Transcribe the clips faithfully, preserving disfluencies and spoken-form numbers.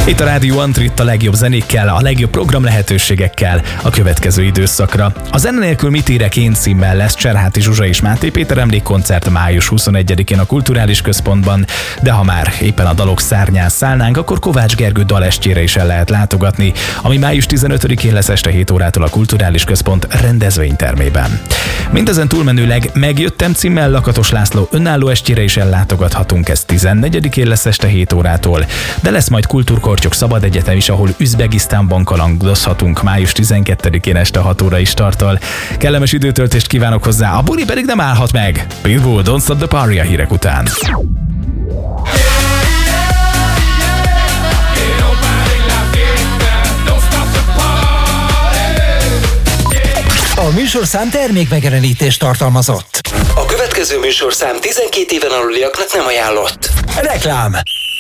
Itt a Rádió Antrit a legjobb zenékkel, a legjobb program lehetőségekkel a következő időszakra. A Zene nélkül mit érek én címmel lesz Cserháti Zsuzsa és Máté Péter emlékkoncert május huszonegyedikén a Kulturális Központban, de ha már éppen a dalok szárnyán szállnánk, akkor Kovács Gergő dalestjére is el lehet látogatni, ami május tizenötödikén lesz este hét órától a Kulturális Központ rendezvénytermében. Mindezen túlmenőleg Megjöttem címmel Lakatos László önálló estjére is ellátogathatunk, ez tizennegyedikén lesz este hét órától, de lesz majd Kultúrkortyok Szabad Egyetem is, ahol Üzbegisztánban kalandozhatunk május tizenkettedikén este hat óra is tartal. Kellemes időtöltést kívánok hozzá, a buli pedig nem állhat meg. Pitbull, Don't Stop the Party a hírek után. A műsorszám termékmegjelenítést tartalmazott. A következő műsorszám tizenkét éven aluliaknak nem ajánlott. Reklám.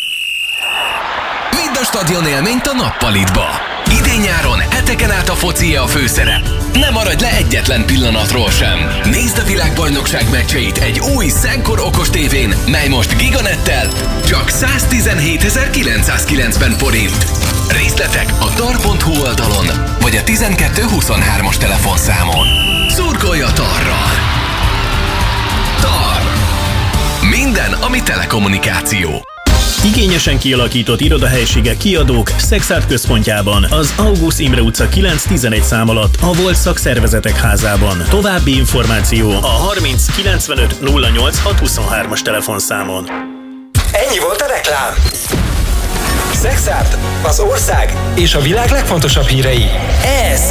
Vidd a stadion élményt a nappalitba. Idén-nyáron heteken át a focia a főszerep. Ne maradj le egyetlen pillanatról sem. Nézd a világbajnokság meccseit egy új Szenkor okos tévén, mely most Giganettel csak száztizenhétezer-kilencszázkilencven forint. Részletek a tar pont hu oldalon, vagy a tizenkettő huszonhármas telefonszámon. Szurkolj a Tarral! Tar. Minden, ami telekommunikáció. Igényesen kialakított irodahelyiségek kiadók Szexárd központjában, az Augusz Imre utca kilenc tizenegy szám alatt, a Volt Szakszervezetek házában. További információ a harminc kilencvenöt nulla nyolc hat huszonhármas telefonszámon. Ennyi volt a reklám. Szexárd, az ország és a világ legfontosabb hírei. Ez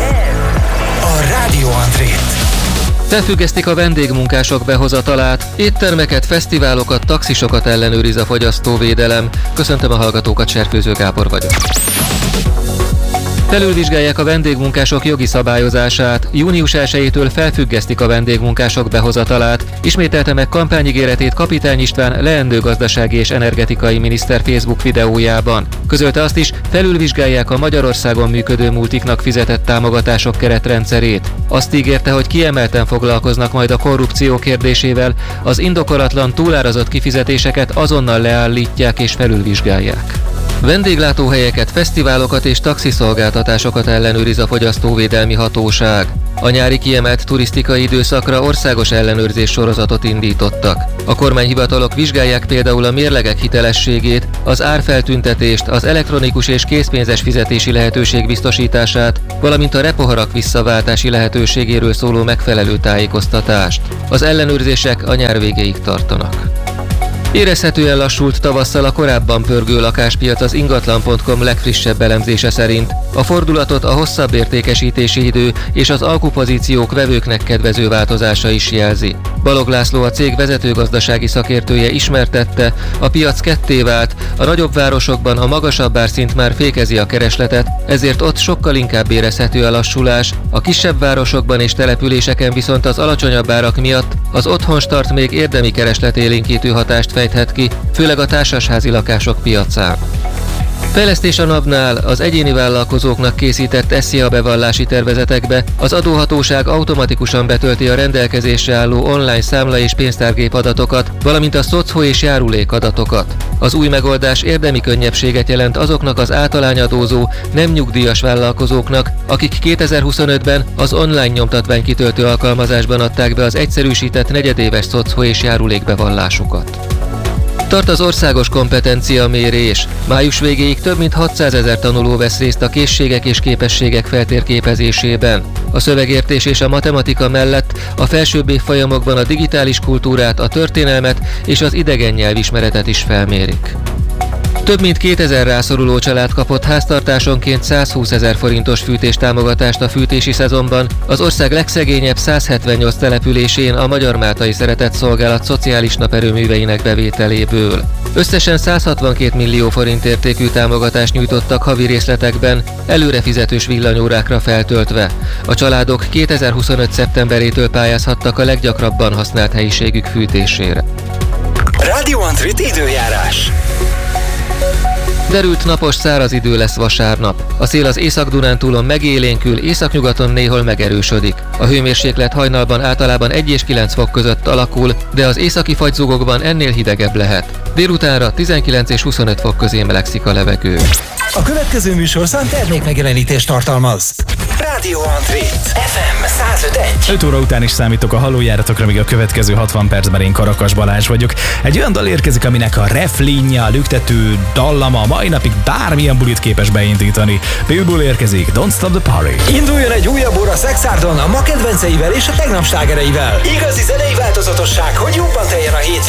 a Rádió Antrit. Felfüggesztik a vendégmunkások behozatalát, éttermeket, fesztiválokat, taxisokat ellenőriz a fogyasztóvédelem. Köszöntöm a hallgatókat, Serfőző Gábor vagyok. Felülvizsgálják a vendégmunkások jogi szabályozását, június elsejétől felfüggesztik a vendégmunkások behozatalát, ismételte meg kampányigéretét Kapitány István leendő gazdasági és energetikai miniszter Facebook videójában. Közölte azt is, felülvizsgálják a Magyarországon működő multiknak fizetett támogatások keretrendszerét. Azt ígérte, hogy kiemelten foglalkoznak majd a korrupció kérdésével, az indokolatlan túlárazott kifizetéseket azonnal leállítják és felülvizsgálják. Vendéglátóhelyeket, fesztiválokat és taxiszolgáltatásokat ellenőriz a Fogyasztóvédelmi Hatóság. A nyári kiemelt turisztikai időszakra országos ellenőrzés sorozatot indítottak. A kormányhivatalok vizsgálják például a mérlegek hitelességét, az árfeltüntetést, az elektronikus és készpénzes fizetési lehetőség biztosítását, valamint a repoharak visszaváltási lehetőségéről szóló megfelelő tájékoztatást. Az ellenőrzések a nyár végéig tartanak. Érezhetően lassult tavasszal a korábban pörgő lakáspiac az ingatlan pont com legfrissebb elemzése szerint. A fordulatot a hosszabb értékesítési idő és az alkupozíciók vevőknek kedvező változása is jelzi. Balog László, a cég vezetőgazdasági szakértője ismertette, a piac ketté vált, a nagyobb városokban a magasabb árszint már fékezi a keresletet, ezért ott sokkal inkább érezhető a lassulás, a kisebb városokban és településeken viszont az alacsonyabb árak miatt az otthonstart még érdemi keresletélénkítő hatást fejthet ki, főleg a társasházi lakások piacán. Fejlesztés a NAV-nál, az egyéni vállalkozóknak készített SZIA bevallási tervezetekbe az adóhatóság automatikusan betölti a rendelkezésre álló online számla és pénztárgép adatokat, valamint a szocho és járulék adatokat. Az új megoldás érdemi könnyebbséget jelent azoknak az általányadózó, nem nyugdíjas vállalkozóknak, akik kétezer-huszonötben az online nyomtatványkitöltő alkalmazásban adták be az egyszerűsített negyedéves szocho és járulékbevallásukat. Tart az országos kompetencia mérés. Május végéig több mint hatszázezer tanuló vesz részt a készségek és képességek feltérképezésében. A szövegértés és a matematika mellett a felsőbb évfolyamokban a digitális kultúrát, a történelmet és az idegen nyelvismeretet is felmérik. Több mint kétezer rászoruló család kapott háztartásonként százhúszezer forintos fűtéstámogatást a fűtési szezonban, az ország legszegényebb száz hetvennyolc településén a Magyar Máltai Szeretett Szolgálat szociális naperőműveinek bevételéből. Összesen száz hatvankét millió forint értékű támogatást nyújtottak havi részletekben, előrefizetős villanyórákra feltöltve. A családok kétezer-huszonöt szeptemberétől pályázhattak a leggyakrabban használt helyiségük fűtésére. Rádió Antrit időjárás. Derült napos száraz idő lesz vasárnap. A szél az Észak-Dunántúlon megélénkül, északnyugaton néhol megerősödik. A hőmérséklet hajnalban általában egy és kilenc fok között alakul, de az északi fagyzugokban ennél hidegebb lehet. Délutánra tizenkilenc és huszonöt fok közé melegszik a levegő. A következő műsorszám termék megjelenítést tartalmaz. Rádió André, ef em száz öt egész egy. öt óra után is számítok a halójáratokra, míg a következő hatvan percben én Karakas Balázs vagyok. Egy olyan dal érkezik, aminek a reflénye, a lüktető dallama a mai napig bármilyen bulit képes beindítani. Billboard érkezik, Don't Stop the Party. Induljon egy újabb óra Szexárdon a ma kedvenceivel és a tegnap slágereivel. Igazi zenei változatosság, hogy jobban teljen a hét.